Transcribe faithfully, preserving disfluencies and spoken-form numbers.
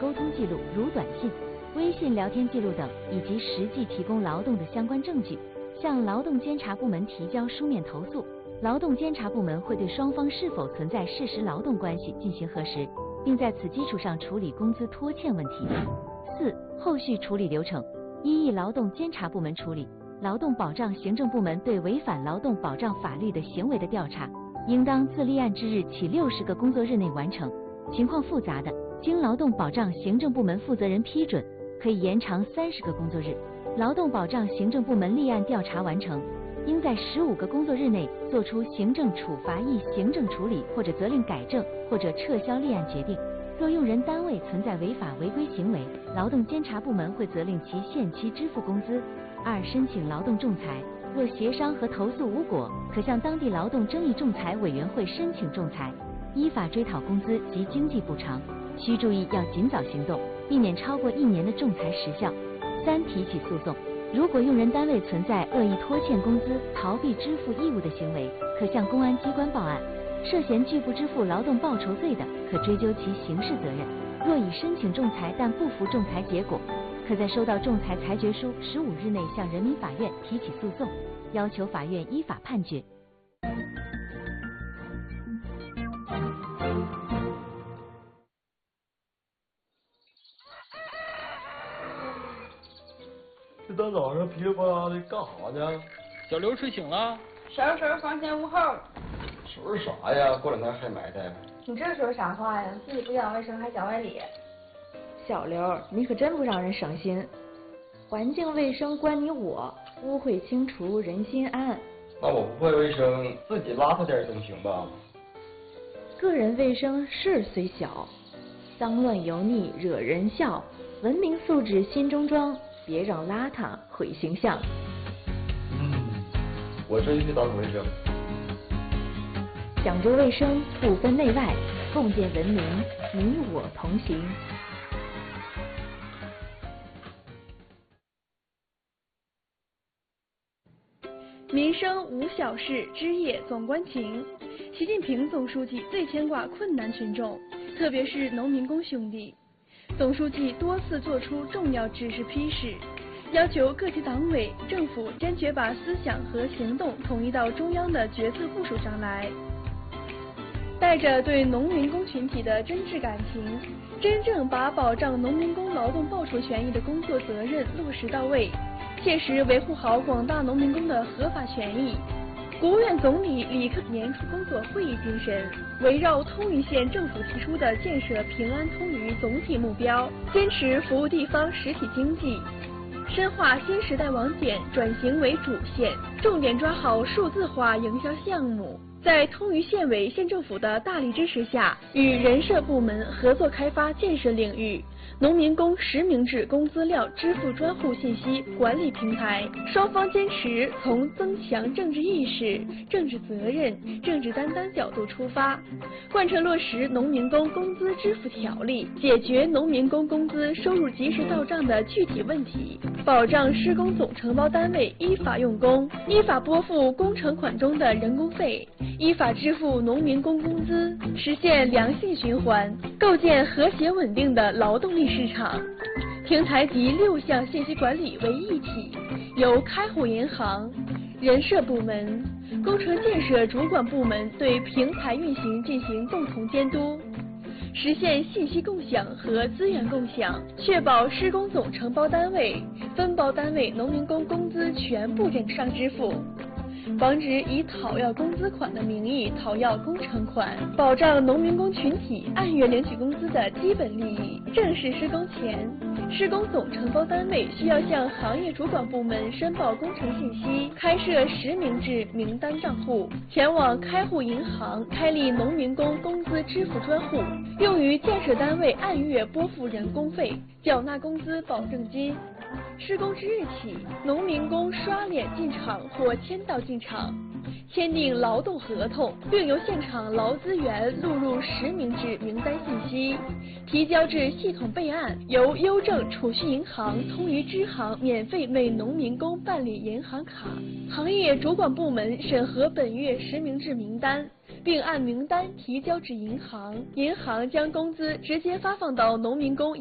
沟通记录，如短信、微信聊天记录等，以及实际提供劳动的相关证据，向劳动监察部门提交书面投诉。劳动监察部门会对双方是否存在事实劳动关系进行核实，并在此基础上处理工资拖欠问题。四、后续处理流程：一、劳动监察部门处理。劳动保障行政部门对违反劳动保障法律的行为的调查，应当自立案之日起六十个工作日内完成。情况复杂的，经劳动保障行政部门负责人批准，可以延长三十个工作日。劳动保障行政部门立案调查完成，应在十五个工作日内作出行政处罚役行政处理或者责令改正或者撤销立案决定。若用人单位存在违法违规行为，劳动监察部门会责令其限期支付工资。二、申请劳动仲裁，若协商和投诉无果，可向当地劳动争议仲裁委员会申请仲裁，依法追讨工资及经济补偿。需注意要尽早行动，避免超过一年的仲裁时效。三、提起诉讼，如果用人单位存在恶意拖欠工资、逃避支付义务的行为，可向公安机关报案。涉嫌拒不支付劳动报酬罪的，可追究其刑事责任。若已申请仲裁但不服仲裁结果，可在收到仲裁裁决书十五日内向人民法院提起诉讼，要求法院依法判决。 这大早上噼里啪啦的干啥呢？ 小刘睡醒了。 收拾房前屋后。 收拾啥呀？过两天还埋汰。 你这说啥话呀？自己不讲卫生还讲外理。 小刘，你可真不让人省心。环境卫生关你我，污秽清除人心安。 那我不会卫生，自己邋遢点总行吧？ 个人卫生事虽小，脏乱油腻惹人笑。文明素质心中装，别让邋遢毁形象。 嗯，我这就去打扫卫生。 讲究卫生，不分内外，共建文明，你我同行。 民生无小事，枝叶总关情。习近平总书记最牵挂困难群众，特别是农民工兄弟。总书记多次作出重要指示批示，要求各级党委政府坚决把思想和行动统一到中央的决策部署上来。带着对农民工群体的真挚感情，真正把保障农民工劳动报酬权益的工作责任落实到位，切实维护好广大农民工的合法权益。国务院总理李克强年初工作会议精神，围绕通渝县政府提出的建设平安通渝总体目标，坚持服务地方实体经济，深化新时代网点转型为主线，重点抓好数字化营销项目。在通渝县委县政府的大力支持下，与人社部门合作开发建设领域农民工实名制工资料支付专户信息管理平台，双方坚持从增强政治意识、政治责任、政治担当角度出发，贯彻落实农民工工资支付条例，解决农民工工资收入及时到账的具体问题，保障施工总承包单位依法用工，依法拨付工程款中的人工费，依法支付农民工工资，实现良性循环，构建和谐稳定的劳动力市场。平台集六项信息管理为一体，由开户银行、人社部门、工程建设主管部门对平台运行进行共同监督，实现信息共享和资源共享，确保施工总承包单位、分包单位农民工工资全部正上支付，防止以讨要工资款的名义讨要工程款，保障农民工群体按月领取工资的基本利益。正式施工前，施工总承包单位需要向行业主管部门申报工程信息，开设实名制名单账户，前往开户银行开立农民工工资支付专户，用于建设单位按月拨付人工费，缴纳工资保证金。施工之日起，农民工刷脸进场或签到进场，签订劳动合同，并由现场劳资员录入实名制名单信息，提交至系统备案，由邮政储蓄银行通渝支行免费为农民工办理银行卡。行业主管部门审核本月实名制名单，并按名单提交至银行，银行将工资直接发放到农民工